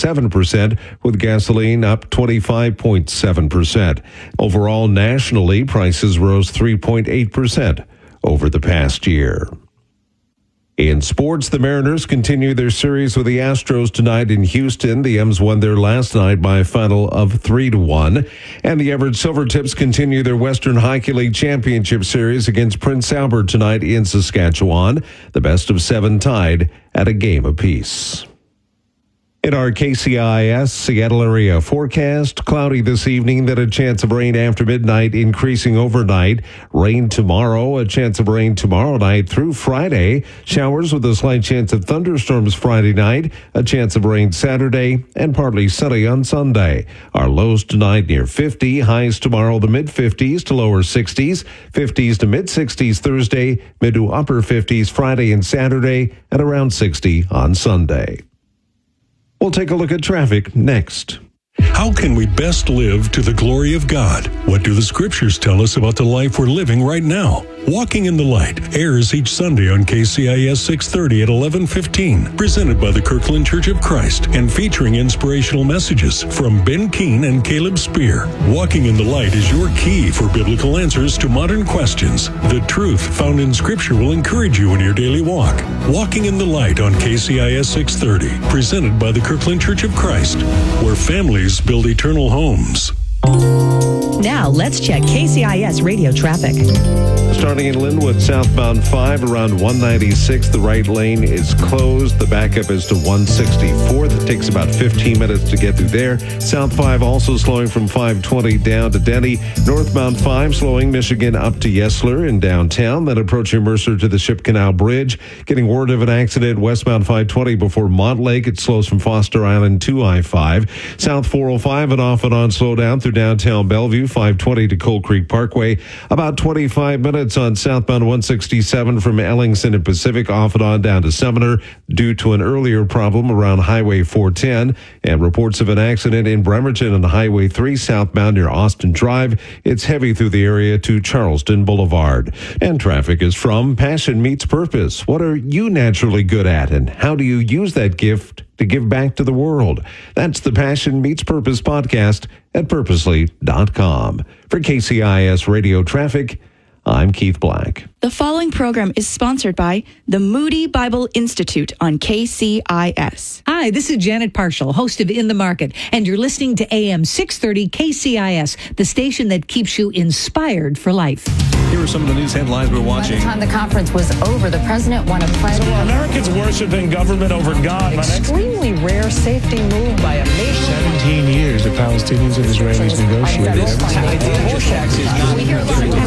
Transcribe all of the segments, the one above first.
4.7%, with gasoline up 25.7%. Overall, nationally, prices rose 3.8% over the past year. In sports, the Mariners continue their series with the Astros tonight in Houston. The M's won there last night by a final of 3-1. And the Everett Silvertips continue their Western Hockey League Championship Series against Prince Albert tonight in Saskatchewan. The best of 7 tied at a game apiece. In our KCIS Seattle area forecast, cloudy this evening, then a chance of rain after midnight, increasing overnight. Rain tomorrow, a chance of rain tomorrow night through Friday. Showers with a slight chance of thunderstorms Friday night, a chance of rain Saturday, and partly sunny on Sunday. Our lows tonight near 50, highs tomorrow the mid-50s to lower 60s, 50s to mid-60s Thursday, mid to upper 50s Friday and Saturday, and around 60 on Sunday. We'll take a look at traffic next. How can we best live to the glory of God? What do the scriptures tell us about the life we're living right now? Walking in the Light airs each Sunday on KCIS 630 at 11:15, presented by the Kirkland Church of Christ and featuring inspirational messages from Ben Keene and Caleb Spear. Walking in the Light is your key for biblical answers to modern questions. The truth found in Scripture will encourage you in your daily walk. Walking in the Light on KCIS 630, presented by the Kirkland Church of Christ, where families build eternal homes. Now, let's check KCIS radio traffic. Starting in Linwood, southbound 5 around 196, the right lane is closed. The backup is to 164. That takes about 15 minutes to get through there. South 5 also slowing from 520 down to Denny. Northbound 5 slowing Michigan up to Yesler in downtown. Then approaching Mercer to the Ship Canal Bridge. Getting word of an accident westbound 520 before Montlake. It slows from Foster Island to I-5. South 405 and off and on slow down through downtown Bellevue, 520 to Coal Creek Parkway. About 25 minutes on southbound 167 from Ellingson and Pacific, off and on down to Sumner due to an earlier problem around Highway 410. And reports of an accident in Bremerton on Highway 3 southbound near Austin Drive. It's heavy through the area to Charleston Boulevard. And traffic is from Passion Meets Purpose. What are you naturally good at, and how do you use that gift to give back to the world? That's the Passion Meets Purpose podcast at purposely.com. For KCIS Radio Traffic, I'm Keith Black. The following program is sponsored by the Moody Bible Institute on KCIS. Hi, this is Janet Parshall, host of In the Market, and you're listening to AM 630 KCIS, the station that keeps you inspired for life. Here are some of the news headlines we're watching. By the time the conference was over, the president won a pledge. So Americans worshiping government over God. Extremely rare safety move by a nation. 17 years the Palestinians and Israelis negotiated. We hear a lot of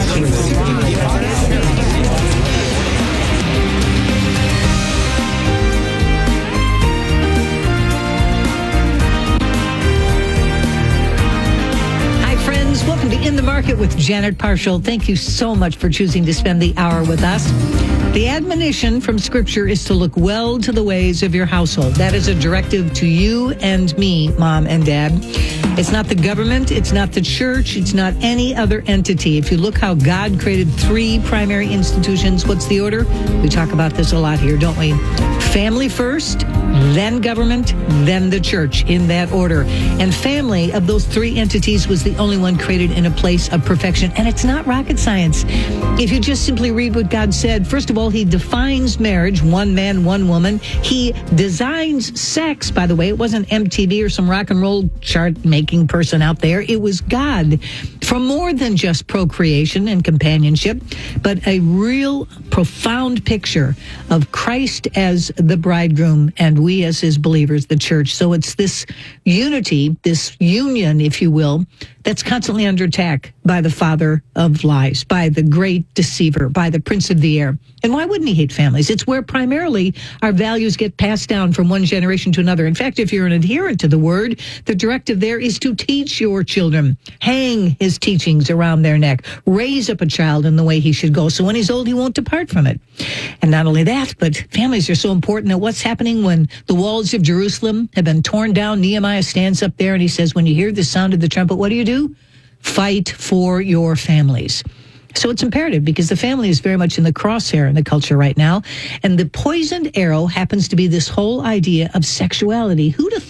Welcome to In the Market with Janet Parshall. Thank you so much for choosing to spend the hour with us. The admonition from Scripture is to look well to the ways of your household. That is a directive to you and me, Mom and Dad. It's not the government, it's not the church, it's not any other entity. If you look how God created 3 primary institutions, what's the order? We talk about this a lot here, don't we? Family first, then government, then the church, in that order. And family, of those 3 entities, was the only one created in a place of perfection. And it's not rocket science. If you just simply read what God said, first of all, he defines marriage, one man, one woman. He designs sex, by the way. It wasn't MTV or some rock and roll chart-making person out there. It was God, for more than just procreation and companionship, but a real profound picture of Christ as the bridegroom and we as his believers, the church. So it's this unity, this union, if you will, that's constantly under attack by the father of lies, by the great deceiver, by the prince of the air. And why wouldn't he hate families? It's where primarily our values get passed down from one generation to another. In fact, if you're an adherent to the word, the directive there is to teach your children, hang his teachings around their neck, raise up a child in the way he should go, so when he's old, he won't depart from it. And not only that, but families are so important that what's happening when the walls of Jerusalem have been torn down, Nehemiah stands up there and he says, when you hear the sound of the trumpet, what do? Fight for your families. So it's imperative because the family is very much in the crosshair in the culture right now. And the poisoned arrow happens to be this whole idea of sexuality. Who'd have